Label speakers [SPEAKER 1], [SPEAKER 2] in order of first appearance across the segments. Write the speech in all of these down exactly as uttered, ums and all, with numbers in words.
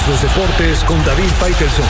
[SPEAKER 1] Todos los deportes con David Faitelson.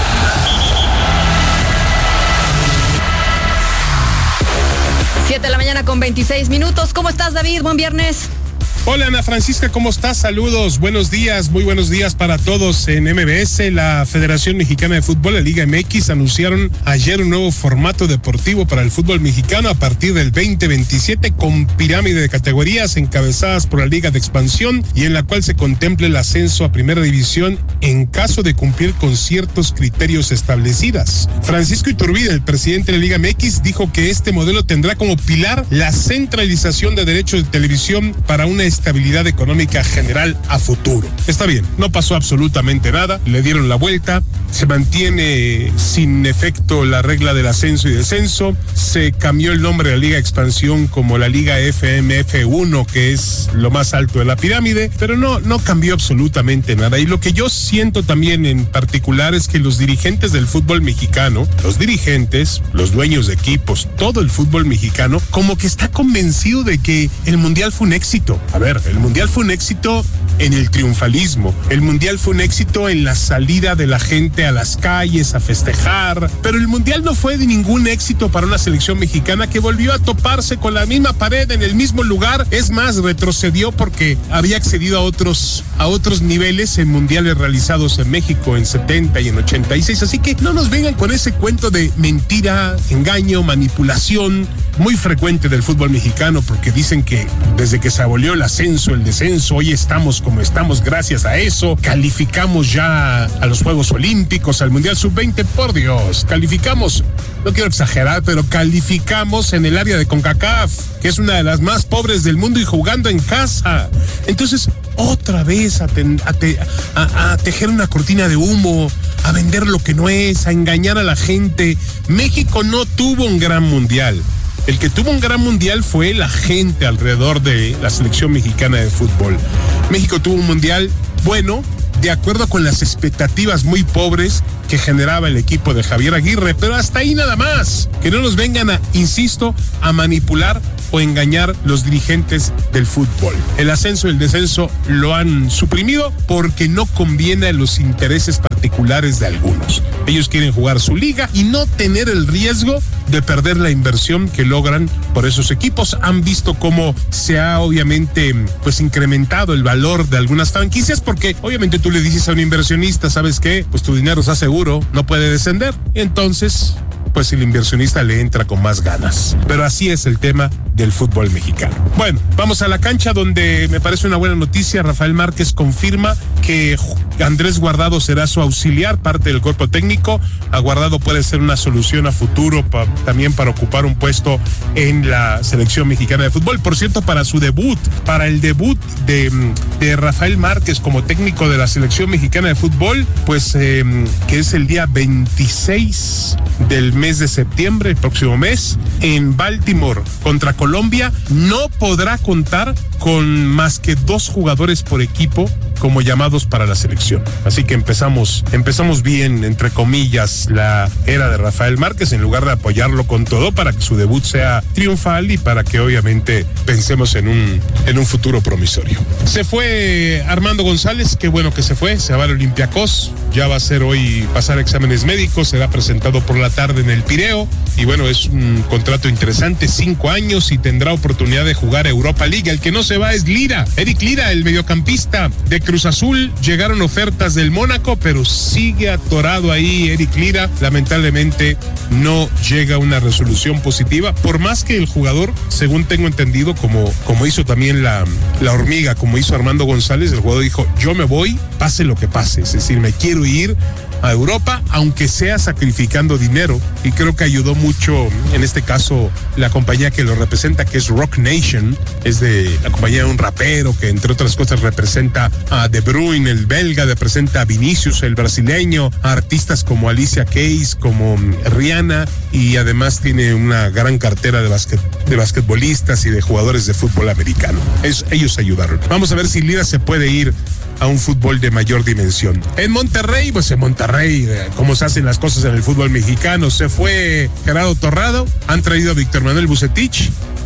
[SPEAKER 2] siete de la mañana con veintiséis minutos. ¿Cómo estás, David? Buen viernes.
[SPEAKER 3] Hola, Ana Francisca, ¿cómo estás? Saludos, buenos días, muy buenos días para todos en M B S. La Federación Mexicana de Fútbol, la Liga M X, anunciaron ayer un nuevo formato deportivo para el fútbol mexicano a partir del veinte veintisiete con pirámide de categorías encabezadas por la Liga de Expansión y en la cual se contempla el ascenso a Primera División en caso de cumplir con ciertos criterios establecidos. Francisco Iturbide, el presidente de la Liga M X, dijo que este modelo tendrá como pilar la centralización de derechos de televisión para una estabilidad económica general a futuro. Está bien, no pasó absolutamente nada, le dieron la vuelta, se mantiene sin efecto la regla del ascenso y descenso, se cambió el nombre de la Liga Expansión como la Liga F M F uno, que es lo más alto de la pirámide, pero no, no cambió absolutamente nada. Y lo que yo siento también en particular es que los dirigentes del fútbol mexicano, los dirigentes, los dueños de equipos, todo el fútbol mexicano, como que está convencido de que el Mundial fue un éxito. A ver, el Mundial fue un éxito en el triunfalismo, el Mundial fue un éxito en la salida de la gente a las calles a festejar, pero el Mundial no fue de ningún éxito para una selección mexicana que volvió a toparse con la misma pared en el mismo lugar. Es más, retrocedió porque había accedido a otros, a otros niveles en mundiales realizados en México en setenta y en ochenta y seis, así que no nos vengan con ese cuento de mentira, engaño, manipulación, muy frecuente del fútbol mexicano, porque dicen que desde que se abolió el ascenso, el descenso, hoy estamos como estamos gracias a eso, calificamos ya a los Juegos Olímpicos, al Mundial sub veinte, por Dios, calificamos, no quiero exagerar, pero calificamos en el área de CONCACAF, que es una de las más pobres del mundo y jugando en casa. Entonces, otra vez a, ten, a, te, a, a tejer una cortina de humo, a vender lo que no es, a engañar a la gente. México no tuvo un gran mundial. El que tuvo un gran mundial fue la gente alrededor de la selección mexicana de fútbol. México tuvo un mundial bueno, de acuerdo con las expectativas muy pobres que generaba el equipo de Javier Aguirre, pero hasta ahí nada más. Que no nos vengan a, insisto, a manipular o engañar los dirigentes del fútbol. El ascenso y el descenso lo han suprimido porque no conviene a los intereses particulares de algunos. Ellos quieren jugar su liga y no tener el riesgo de perder la inversión que logran por esos equipos. Han visto cómo se ha obviamente pues incrementado el valor de algunas franquicias, porque obviamente tú le dices a un inversionista, ¿sabes qué? Pues tu dinero está seguro, no puede descender. Entonces, pues el inversionista le entra con más ganas. Pero así es el tema del fútbol mexicano. Bueno, vamos a la cancha donde me parece una buena noticia. Rafael Márquez confirma que Andrés Guardado será su auxiliar, parte del cuerpo técnico. A Guardado puede ser una solución a futuro pa, también para ocupar un puesto en la selección mexicana de fútbol. Por cierto, para su debut, para el debut de, de Rafael Márquez como técnico de la selección mexicana de fútbol, pues eh, que es el día veintiséis del mes de septiembre, el próximo mes, en Baltimore contra Colombia, no podrá contar con más que dos jugadores por equipo como llamados para la selección. Así que empezamos, empezamos bien, entre comillas, la era de Rafael Márquez, en lugar de apoyarlo con todo para que su debut sea triunfal y para que obviamente pensemos en un, en un futuro promisorio. Se fue Armando González, qué bueno que se fue, se va al Olympiacos, ya va a ser hoy pasar exámenes médicos, será presentado por la tarde en el Pireo, y bueno, es un contrato interesante, cinco años y tendrá oportunidad de jugar Europa League. El que no se va es Lira, Eric Lira, el mediocampista de Cruz Azul. Llegaron ofertas del Mónaco, pero sigue atorado ahí Eric Lira. Lamentablemente no llega a una resolución positiva, por más que el jugador, según tengo entendido, como, como hizo también la, la hormiga, como hizo Armando González, el jugador dijo, yo me voy, pase lo que pase, es decir, me quiero ir a Europa, aunque sea sacrificando dinero, y creo que ayudó mucho en este caso la compañía que lo representa, que es Rock Nation, es de la compañía de un rapero que entre otras cosas representa a De Bruyne, el belga, representa a Vinicius, el brasileño, a artistas como Alicia Keys, como Rihanna, y además tiene una gran cartera de, basquet, de basquetbolistas y de jugadores de fútbol americano. Es, ellos ayudaron. Vamos a ver si Lira se puede ir a un fútbol de mayor dimensión. En Monterrey, pues en Monterrey, cómo se hacen las cosas en el fútbol mexicano, se fue Gerardo Torrado, han traído a Víctor Manuel Vucetich,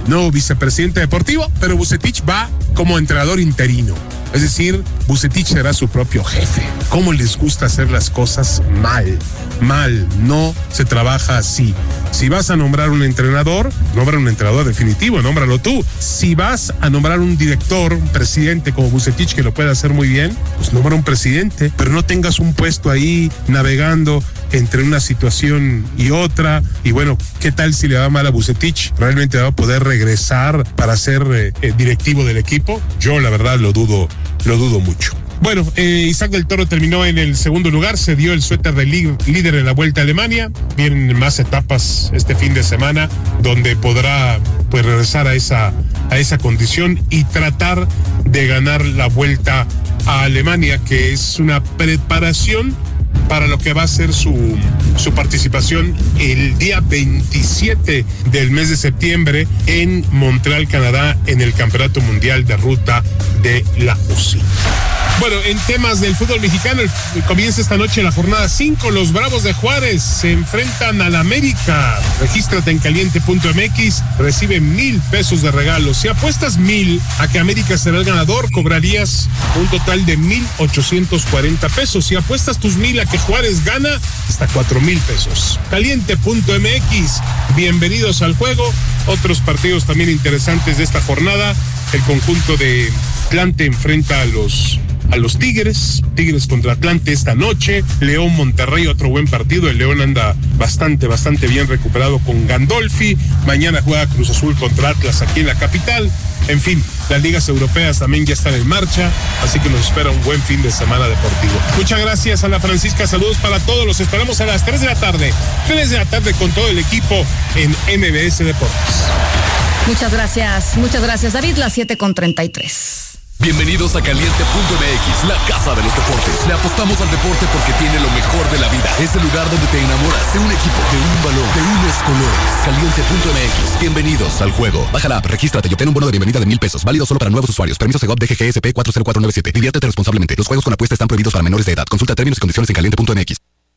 [SPEAKER 3] nuevo vicepresidente deportivo, pero Vucetich va como entrenador interino. Es decir, Vucetich será su propio jefe. ¿Cómo les gusta hacer las cosas mal? Mal, no se trabaja así. Si vas a nombrar un entrenador, nombra un entrenador definitivo, nómbralo tú. Si vas a nombrar un director, un presidente como Vucetich, que lo puede hacer muy bien, pues nombra un presidente, pero no tengas un puesto ahí navegando entre una situación y otra. Y bueno, ¿qué tal si le va mal a Vucetich? ¿Realmente va a poder regresar para ser eh, eh, directivo del equipo? Yo la verdad lo dudo, lo dudo mucho. Bueno, eh, Isaac del Toro terminó en el segundo lugar, se dio el suéter de líder en la Vuelta a Alemania. Vienen más etapas este fin de semana donde podrá pues regresar a esa, a esa condición y tratar de ganar la Vuelta a Alemania, que es una preparación para lo que va a ser su, su participación el día veintisiete del mes de septiembre en Montreal, Canadá, en el Campeonato Mundial de Ruta de la U C I. Bueno, en temas del fútbol mexicano, el, comienza esta noche la jornada cinco. Los Bravos de Juárez se enfrentan al América. Regístrate en caliente punto m x, recibe mil pesos de regalo. Si apuestas mil a que América será el ganador, cobrarías un total de mil ochocientos cuarenta pesos. Si apuestas tus mil a que Juárez gana, hasta cuatro mil pesos. caliente punto m x, bienvenidos al juego. Otros partidos también interesantes de esta jornada. El conjunto de Atlante enfrenta a los a los Tigres, Tigres contra Atlante esta noche. León Monterrey, otro buen partido. El León anda bastante, bastante bien recuperado con Gandolfi. Mañana juega Cruz Azul contra Atlas aquí en la capital. En fin, las ligas europeas también ya están en marcha, así que nos espera un buen fin de semana deportivo. Muchas gracias, Ana Francisca, saludos para todos. Los esperamos a las tres de la tarde, tres de la tarde con todo el equipo en M B S Deportes.
[SPEAKER 2] Muchas gracias, muchas gracias, David. Las siete con treinta y tres.
[SPEAKER 4] Bienvenidos a caliente punto m x, la casa de los deportes. Le apostamos al deporte porque tiene lo mejor de la vida. Es el lugar donde te enamoras de un equipo, de un balón, de unos colores. caliente punto m x. Bienvenidos al juego. Baja la app, regístrate y obtén un bono de bienvenida de mil pesos. Válido solo para nuevos usuarios. Permiso Segov D G G S P cuatro cero cuatro nueve siete. Diviértete responsablemente. Los juegos con apuesta están prohibidos para menores de edad. Consulta términos y condiciones en caliente punto m x.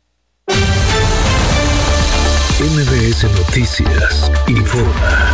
[SPEAKER 1] M B S Noticias informa.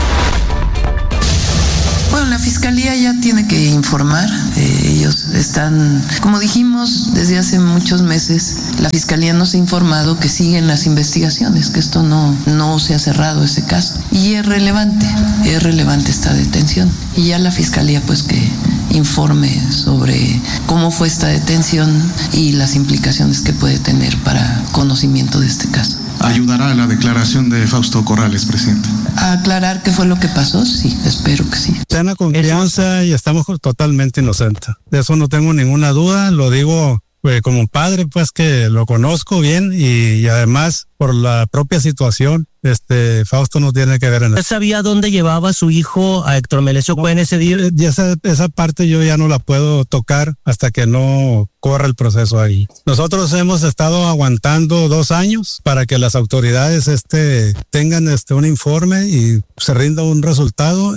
[SPEAKER 5] Bueno, la Fiscalía ya tiene que informar. Eh, ellos están, como dijimos desde hace muchos meses, la Fiscalía nos ha informado que siguen las investigaciones, que esto no, no se ha cerrado ese caso. Y es relevante, es relevante esta detención. Y ya la Fiscalía pues que informe sobre cómo fue esta detención y las implicaciones que puede tener para conocimiento de este caso.
[SPEAKER 6] ¿Ayudará a la declaración de Fausto Corrales, presidente?
[SPEAKER 5] ¿A aclarar qué fue lo que pasó? Sí, espero que sí.
[SPEAKER 7] Plena confianza y estamos totalmente inocentes. De eso no tengo ninguna duda, lo digo pues, como padre, pues que lo conozco bien y, y además por la propia situación, este Fausto no tiene que ver en eso.
[SPEAKER 8] ¿Usted sabía dónde llevaba a su hijo, a Héctor Melesio Cuen, ese día?
[SPEAKER 7] Y esa, esa parte yo ya no la puedo tocar hasta que no corra el proceso ahí. Nosotros hemos estado aguantando dos años para que las autoridades este, tengan este, un informe y se rinda un resultado.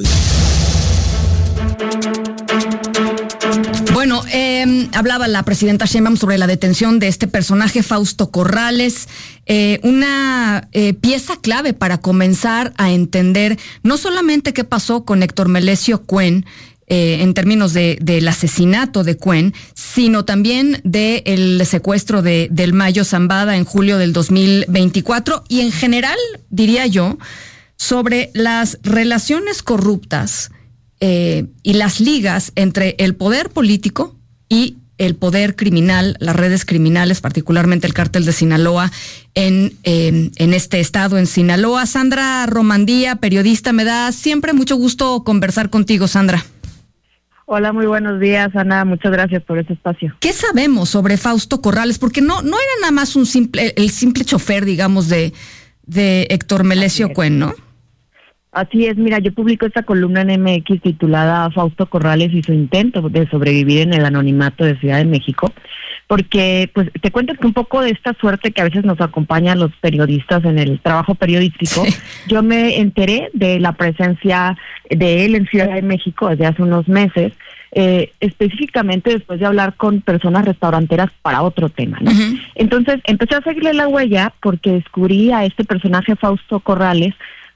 [SPEAKER 2] Bueno, eh, hablaba la presidenta Sheinbaum sobre la detención de este personaje, Fausto Corrales, eh, una eh, pieza clave para comenzar a entender no solamente qué pasó con Héctor Melesio Cuen, eh, en términos de, del asesinato de Cuen, sino también del secuestro de, del Mayo Zambada en julio del dos mil veinticuatro y en general, diría yo, sobre las relaciones corruptas Eh, y las ligas entre el poder político y el poder criminal, las redes criminales, particularmente el cártel de Sinaloa en, eh, en este estado, en Sinaloa. Sandra Romandía, periodista, me da siempre mucho gusto conversar contigo, Sandra.
[SPEAKER 9] Hola, muy buenos días, Ana, muchas gracias por este espacio.
[SPEAKER 2] ¿Qué sabemos sobre Fausto Corrales? Porque no, no era nada más un simple, el simple chofer, digamos, de, de Héctor Melesio Cuen, ¿no?
[SPEAKER 9] Así es, mira, yo publico esta columna en M X titulada Fausto Corrales y su intento de sobrevivir en el anonimato de Ciudad de México, porque pues te cuento que un poco de esta suerte que a veces nos acompaña a los periodistas en el trabajo periodístico, sí. Yo me enteré de la presencia de él en Ciudad de México desde hace unos meses, eh, específicamente después de hablar con personas restauranteras para otro tema, ¿no? Uh-huh. Entonces empecé a seguirle la huella porque descubrí a este personaje Fausto Corrales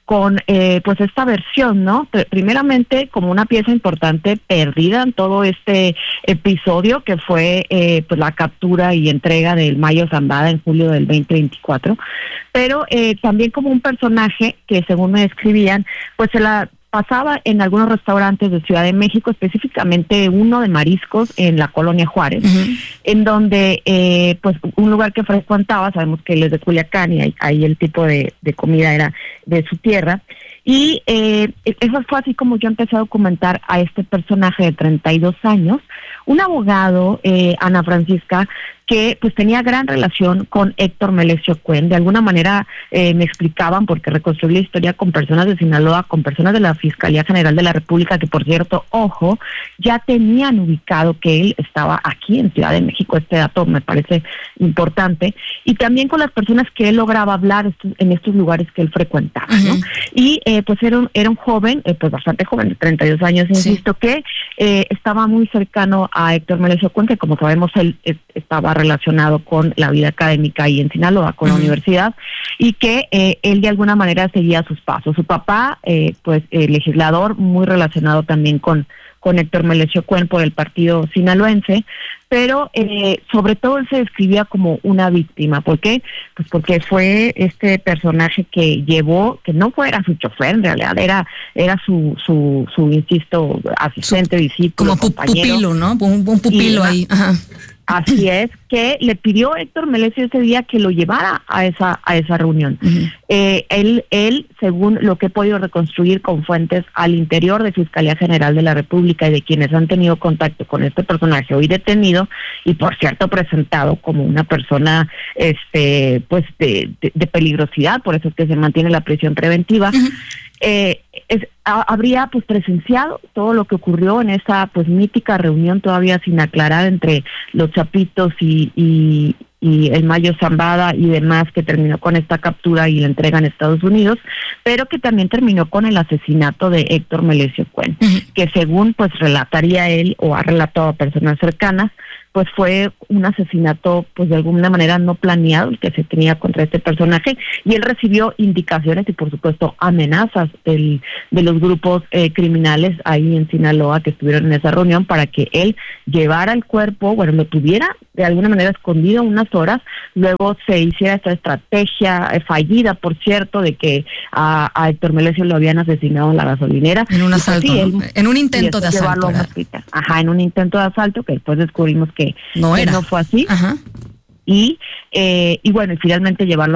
[SPEAKER 9] con eh, pues esta versión, ¿no? Primeramente como una pieza importante perdida en todo este episodio que fue eh, pues la captura y entrega del Mayo Zambada en julio del veinte veinticuatro, pero eh, también como un personaje que según me describían, pues se la pasaba en algunos restaurantes de Ciudad de México, específicamente uno de mariscos en la Colonia Juárez, uh-huh. en donde eh, pues un lugar que frecuentaba, sabemos que él es de Culiacán y ahí, ahí el tipo de, de comida era de su tierra, y eh, eso fue así como yo empecé a documentar a este personaje de treinta y dos años, un abogado, eh, Ana Francisca, que pues tenía gran relación con Héctor Melesio Cuen. De alguna manera eh, me explicaban, porque reconstruí la historia con personas de Sinaloa, con personas de la Fiscalía General de la República, que por cierto, ojo, ya tenían ubicado que él estaba aquí en Ciudad de México. Este dato me parece importante. Y también con las personas que él lograba hablar estos, en estos lugares que él frecuentaba, ¿no? Uh-huh. Y eh, pues era un, era un joven, eh, pues bastante joven, de treinta y dos años, insisto, sí. que eh, estaba muy cercano a Héctor Melesio Cuen, que como sabemos él eh, estaba relacionado con la vida académica ahí en Sinaloa, con uh-huh. la universidad, y que eh, él de alguna manera seguía sus pasos. Su papá, eh, pues eh, legislador, muy relacionado también con, con Héctor Melesio Cuen por el partido sinaloense, pero eh, sobre todo él se describía como una víctima. ¿Por qué? Pues porque fue este personaje que llevó, que no fuera su chofer, en realidad era era su, su, su insisto, asistente, discípulo,
[SPEAKER 2] como
[SPEAKER 9] compañero.
[SPEAKER 2] Pupilo, ¿no? Un, un pupilo y, ahí. Ajá.
[SPEAKER 9] Así es, que le pidió Héctor Melesio ese día que lo llevara a esa a esa reunión. Uh-huh. Eh, él, él, según lo que he podido reconstruir con fuentes al interior de Fiscalía General de la República y de quienes han tenido contacto con este personaje hoy detenido, y por cierto presentado como una persona este pues de, de, de peligrosidad, por eso es que se mantiene la prisión preventiva, uh-huh. eh, es, a, habría pues presenciado todo lo que ocurrió en esa pues mítica reunión todavía sin aclarar entre los Chapitos y, y, y el Mayo Zambada y demás, que terminó con esta captura y la entrega en Estados Unidos, pero que también terminó con el asesinato de Héctor Melesio Cuen, uh-huh. que según pues relataría él o ha relatado a personas cercanas, pues fue un asesinato pues de alguna manera no planeado el que se tenía contra este personaje, y él recibió indicaciones y por supuesto amenazas del, de los grupos eh, criminales ahí en Sinaloa que estuvieron en esa reunión para que él llevara el cuerpo, bueno, lo tuviera de alguna manera escondido unas horas, luego se hiciera esta estrategia eh, fallida, por cierto, de que a, a Héctor Melesio lo habían asesinado en la gasolinera.
[SPEAKER 2] En un asalto,
[SPEAKER 9] pues, sí,
[SPEAKER 2] ¿no?
[SPEAKER 9] él,
[SPEAKER 2] En un intento de asalto.
[SPEAKER 9] Ajá, en un intento de asalto, que después descubrimos que
[SPEAKER 2] no,
[SPEAKER 9] que
[SPEAKER 2] era.
[SPEAKER 9] no fue así.
[SPEAKER 2] Ajá.
[SPEAKER 9] Y, eh, y bueno, y finalmente llevarlo